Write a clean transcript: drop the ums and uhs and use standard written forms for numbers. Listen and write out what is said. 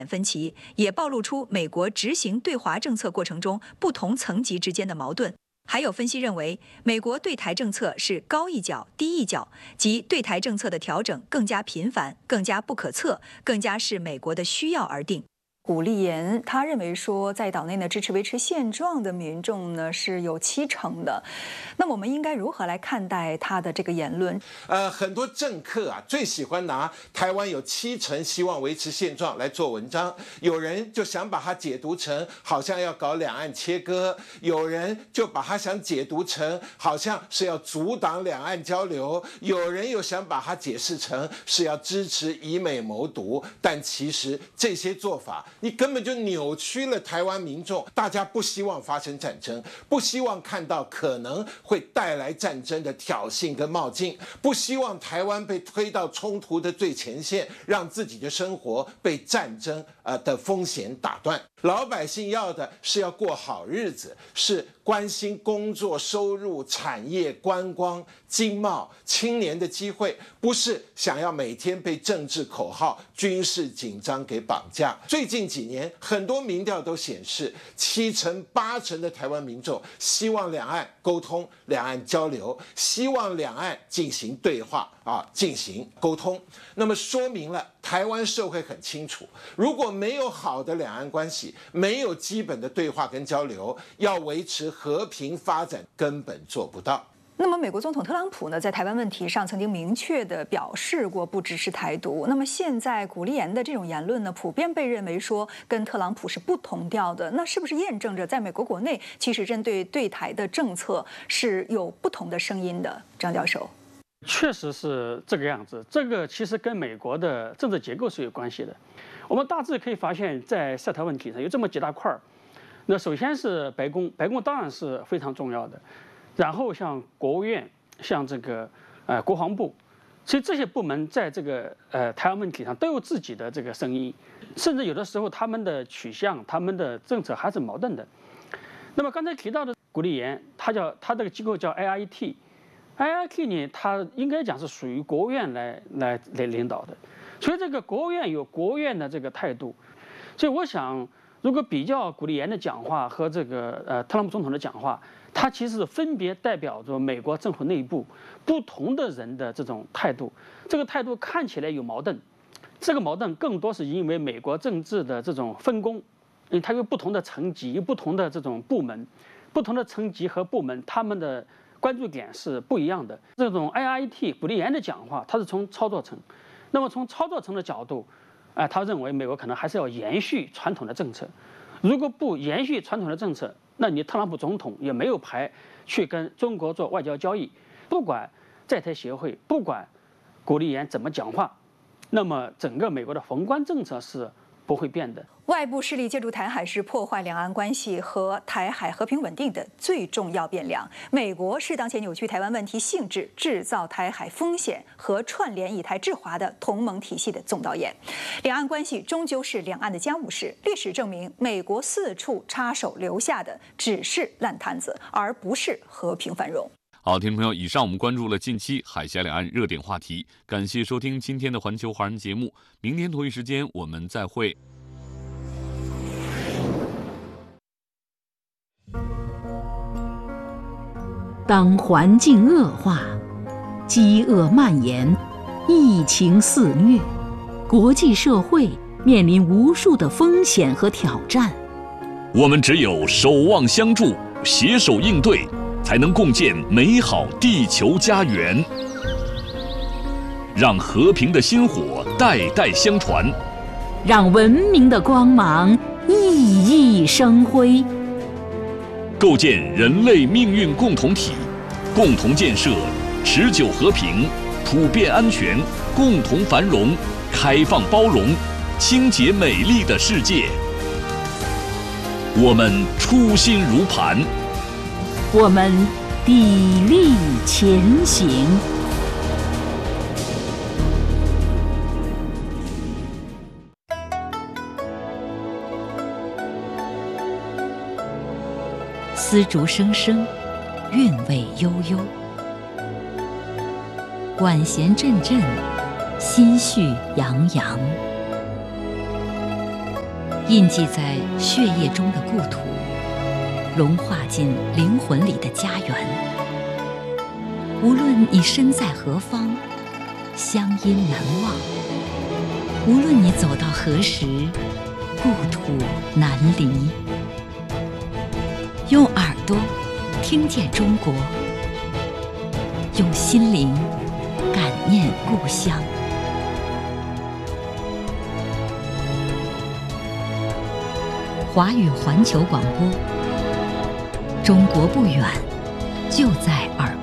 分歧，也暴露出美国执行对华政策过程中不同层级之间的矛盾。还有分析认为，美国对台政策是高一脚低一脚，即对台政策的调整更加频繁、更加不可测、更加视美国的需要而定。 古立言他认为说，在岛内呢支持维持现状的民众呢是有70%的。那我们应该如何来看待他的这个言论？ 很多政客啊最喜欢拿台湾有70%希望维持现状来做文章，有人就想把它解读成好像要搞两岸切割，有人就把它想解读成好像是要阻挡两岸交流，有人又想把它解释成是要支持以美谋独，但其实这些做法你根本就扭曲了台湾民众，大家不希望发生战争，不希望看到可能会带来战争的挑衅跟冒进，不希望台湾被推到冲突的最前线，让自己的生活被战争的风险打断。老百姓要的是要过好日子，是关心工作、收入、产业、观光、经贸、青年的机会，不是想要每天被政治口号、军事紧张给绑架。最近几年，很多民调都显示，7成、8成的台湾民众希望两岸沟通、两岸交流，希望两岸进行对话进行沟通。那么说明了台湾社会很清楚，如果没有好的两岸关系，没有基本的对话跟交流，要维持和平发展根本做不到。 那么，美国总统特朗普呢，在台湾问题上曾经明确地表示过不支持台独。那么现在古立言的这种言论呢，普遍被认为说跟特朗普是不同调的。那是不是验证着在美国国内，其实针对对台的政策是有不同的声音的？张教授， 确实是这个样子。这个其实跟美国的政治结构是有关系的。我们大致可以发现，在涉台问题上有这么几大块儿。那首先是白宫，白宫当然是非常重要的。然后像国务院，像这个国防部，其实这些部门在这个台湾问题上都有自己的这个声音，甚至有的时候他们的取向、他们的政策还是矛盾的。那么刚才提到的古立言，他这个机构叫 IIT 呢，它应该讲是属于国务院来领导的，所以这个国务院有国务院的这个态度。所以我想，如果比较古立言的讲话和这个特朗普总统的讲话，它其实分别代表着美国政府内部不同的人的这种态度。这个态度看起来有矛盾，这个矛盾更多是因为美国政治的这种分工，因为它有不同的层级、有不同的这种部门，不同的层级和部门，他们的关注点是不一样的。这种 IIT 古立言的讲话，它是从操作层，那么从操作层的角度，他认为美国可能还是要延续传统的政策。如果不延续传统的政策，那你特朗普总统也没有牌去跟中国做外交交易。不管在台协会，不管古立言怎么讲话，那么整个美国的宏观政策是不会变的。 外部势力借助台海是破坏两岸关系和台海和平稳定的最重要变量。美国是当前扭曲台湾问题性质、制造台海风险和串联以台制华的同盟体系的总导演。两岸关系终究是两岸的家务事。历史证明，美国四处插手留下的只是烂摊子，而不是和平繁荣。 好，听众朋友，以上我们关注了近期海峡两岸热点话题，感谢收听今天的环球华人节目，明天同一时间我们再会。 当环境恶化，饥饿蔓延，疫情肆虐，国际社会面临无数的风险和挑战， 我们只有守望相助，携手应对，才能共建美好地球家园，让和平的薪火代代相传， 让文明的光芒熠熠生辉， 构建人类命运共同体，共同建设持久和平、普遍安全、共同繁荣、开放包容、清洁美丽的世界。我们初心如磐， 我们砥砺前行。丝竹声声，韵味悠悠，管弦阵阵，心绪洋洋。 印记在血液中的故土，融化进灵魂里的家园。无论你身在何方，乡音难忘；无论你走到何时，故土难离。用耳朵听见中国，用心灵感念故乡。华语环球广播，中国不远，就在耳边。